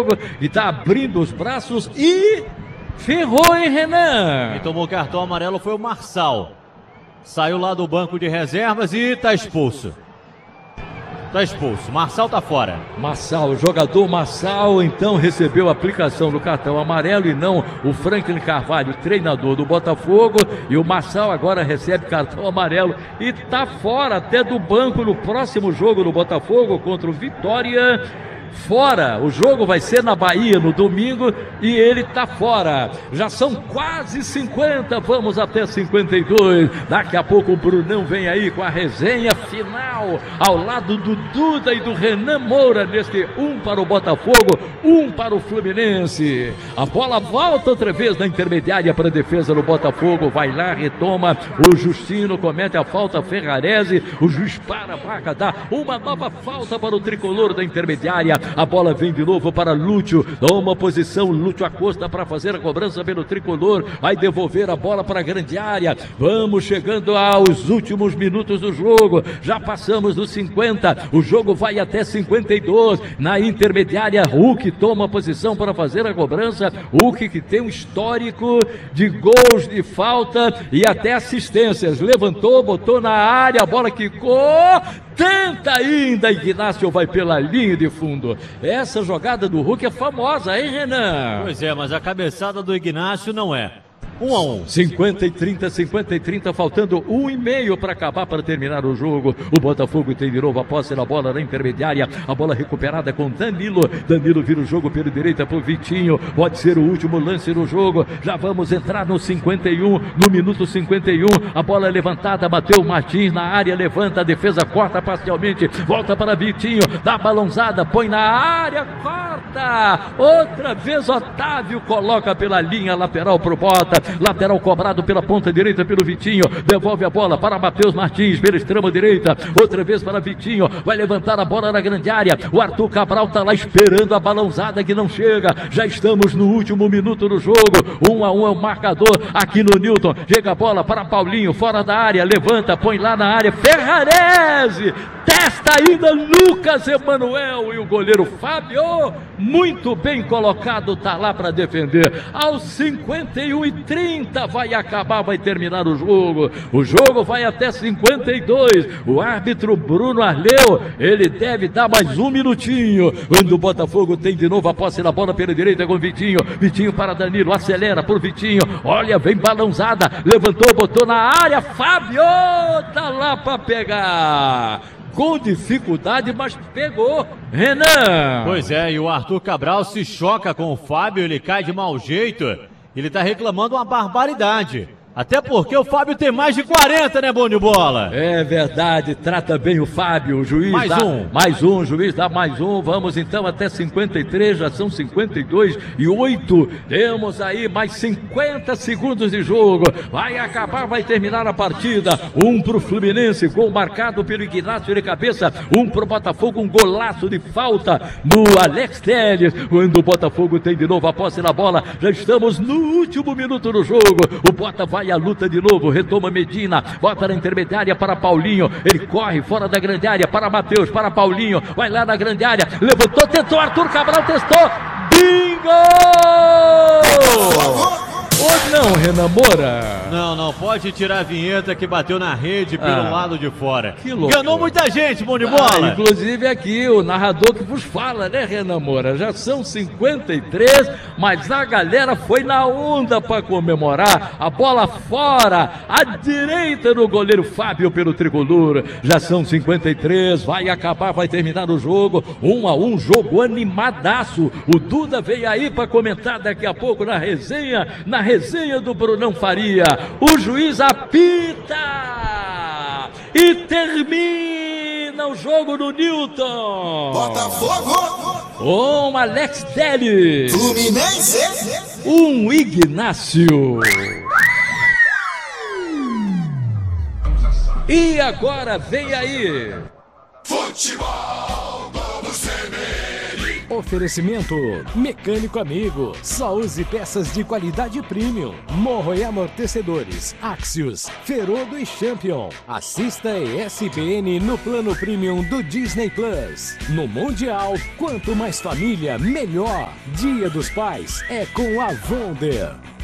jogo e tá abrindo os braços e ferrou, hein, Renan? Quem tomou cartão amarelo foi o Marçal. Saiu lá do banco de reservas e tá expulso. Tá expulso, Marçal tá fora. Marçal, o jogador Marçal então recebeu a aplicação do cartão amarelo e não o Franklin Carvalho, treinador do Botafogo, e o Marçal agora recebe cartão amarelo e tá fora até do banco no próximo jogo do Botafogo contra o Vitória. Fora, o jogo vai ser na Bahia no domingo e ele tá fora. Já são quase 50, vamos até 52. Daqui a pouco o Brunão vem aí com a resenha final, ao lado do Duda e do Renan Moura, neste 1 para o Botafogo, 1 para o Fluminense. A bola volta outra vez na intermediária para a defesa do Botafogo, vai lá, retoma, o Justino comete a falta, Ferrarese, o juiz para a vaca, dá uma nova falta para o tricolor da intermediária. A bola vem de novo para Lúcio, toma posição, Lúcio Acosta para fazer a cobrança pelo tricolor, vai devolver a bola para a grande área. Vamos chegando aos últimos minutos do jogo, já passamos dos 50, o jogo vai até 52, na intermediária Hulk toma posição para fazer a cobrança, Hulk que tem um histórico de gols de falta e até assistências, levantou, botou na área, a bola quicou, tenta ainda, Ignácio vai pela linha de fundo. Essa jogada do Hulk é famosa, hein, Renan? Pois é, mas a cabeçada do Ignácio não é. 1 a 1. 50 e 30, faltando 1,5 para acabar, para terminar o jogo. O Botafogo tem de novo a posse da bola na intermediária, a bola recuperada com Danilo. Danilo vira o jogo pela direita pro Vitinho, pode ser o último lance do jogo. Já vamos entrar no 51, no minuto 51, a bola é levantada, Matheus Martins na área, levanta, a defesa corta parcialmente, volta para Vitinho, dá a balãozada, põe na área, corta, outra vez Otávio coloca pela linha lateral pro Bota. Lateral cobrado pela ponta direita pelo Vitinho, devolve a bola para Matheus Martins pela extrema direita, outra vez para Vitinho, vai levantar a bola na grande área, o Arthur Cabral tá lá esperando a balãozada que não chega, já estamos no último minuto do jogo, 1 a 1 é o marcador aqui no Newton, chega a bola para Paulinho, fora da área, levanta, põe lá na área, Ferrarese, testa ainda Lucas Emanuel e o goleiro Fábio, muito bem colocado, tá lá para defender, aos 51 e 30 vai acabar, vai terminar o jogo vai até 52, o árbitro Bruno Arleu, ele deve dar mais um minutinho, quando o Botafogo tem de novo a posse da bola pela direita com Vitinho, Vitinho para Danilo, acelera por Vitinho, olha, vem balãozada, levantou, botou na área, Fábio, tá lá para pegar, com dificuldade, mas pegou, Renan. Pois é, e o Arthur Cabral se choca com o Fábio, ele cai de mau jeito, ele tá reclamando uma barbaridade. Até porque o Fábio tem mais de 40, né, bom de bola? É verdade, trata bem o Fábio, o juiz mais dá um. Mais um, o juiz dá mais um, vamos então até 53, já são 52 e 8, temos aí mais 50 segundos de jogo, vai acabar, vai terminar a partida, 1 pro Fluminense, gol marcado pelo Ignácio de cabeça, 1 pro Botafogo, um golaço de falta no Alex Telles, quando o Botafogo tem de novo a posse da bola, já estamos no último minuto do jogo, o Bota vai a luta de novo, retoma Medina, bota na intermediária para Paulinho, ele corre fora da grande área para Matheus, para Paulinho, vai lá na grande área, levantou, tentou, Arthur Cabral testou, bingo! Ou não, Renan Moura? Não, pode tirar a vinheta que bateu na rede pelo lado de fora. Que louco. Enganou muita gente, bom de bola. Inclusive aqui o narrador que vos fala, né, Renan Moura? Já são 53, mas a galera foi na onda para comemorar. A bola fora, à direita do goleiro Fábio pelo tricolor. Já são 53, vai acabar, vai terminar o jogo. 1 a 1, jogo animadaço. O Duda veio aí para comentar daqui a pouco na resenha do Brunão Faria. O juiz apita e termina o jogo no Newton. Botafogo. Alex Telles. Fluminense. Ignácio. E agora vem aí. Futebol, vamos ser Oferecimento Mecânico Amigo. Só use peças de qualidade premium. Morro e Amortecedores, Axios, Ferodo e Champion. Assista ESPN no plano premium do Disney Plus. No Mundial, quanto mais família, melhor. Dia dos Pais é com a Wonder.